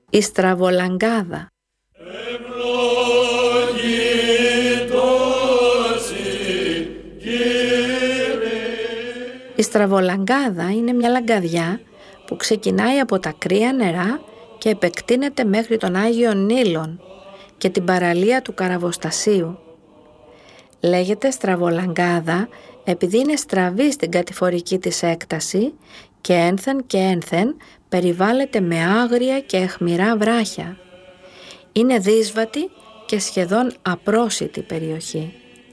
Η στραβολαγκάδα. Η στραβολαγκάδα είναι μια λαγκαδιά που ξεκινάει από τα κρύα νερά και επεκτείνεται μέχρι τον Άγιο Νείλον και την παραλία του Καραβοστασίου. Λέγεται στραβολαγκάδα επειδή είναι στραβή στην κατηφορική της έκταση και ένθεν περιβάλλεται με άγρια και αιχμηρά βράχια. Είναι δύσβατη και σχεδόν απρόσιτη περιοχή.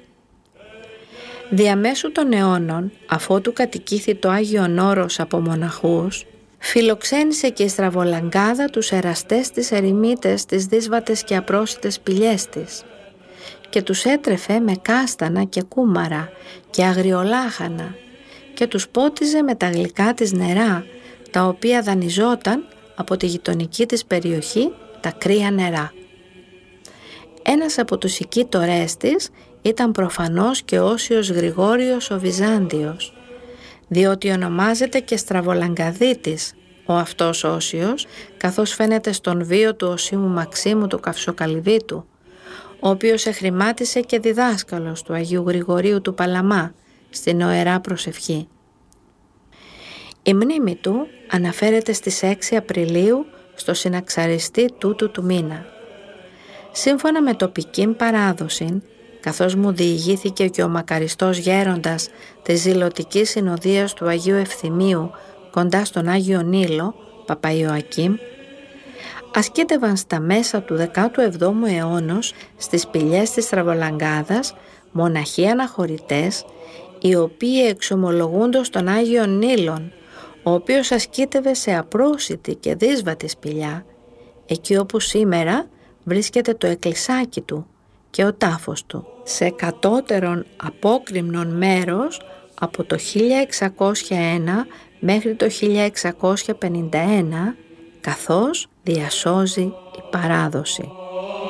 Διαμέσου των αιώνων, αφότου κατοικήθη το Άγιον Όρος από μοναχούς, φιλοξένησε και η στραβολαγκάδα τους εραστές της ερημίτες, τις δύσβατες και απρόσιτες σπηλιές της και τους έτρεφε με κάστανα και κούμαρα και αγριολάχανα και τους πότιζε με τα γλυκά της νερά, τα οποία δανειζόταν από τη γειτονική της περιοχή τα κρύα νερά. Ένας από τους οικίτορές της ήταν προφανώς και Όσιος Γρηγόριος ο Βυζάντιος, διότι ονομάζεται και Στραβολαγκαδίτης ο αυτός Όσιος, καθώς φαίνεται στον βίο του Οσίμου Μαξίμου του Καυσοκαλυβίτου, ο οποίος εχρημάτισε και διδάσκαλος του Αγίου Γρηγορίου του Παλαμά στην Οερά Προσευχή. Η μνήμη του αναφέρεται στις 6 Απριλίου στο συναξαριστή τούτου του μήνα. Σύμφωνα με τοπική παράδοση, καθώς μου διηγήθηκε και ο μακαριστός γέροντας της Ζηλωτικής Συνοδείας του Αγίου Ευθυμίου κοντά στον Άγιο Νείλο, Παπαϊωακήμ, ασκήτευαν στα μέσα του 17ου αιώνος στις σπηλιές της Στραβολαγκάδας μοναχοί αναχωρητές, οι οποίοι εξομολογούντος τον Άγιο Νείλον, ο οποίος ασκήτευε σε απρόσιτη και δύσβατη σπηλιά, εκεί όπου σήμερα βρίσκεται το εκκλησάκι του και ο τάφος του, σε κατώτερον απόκρημνον μέρος από το 1601 μέχρι το 1651, καθώς διασώζει η παράδοση.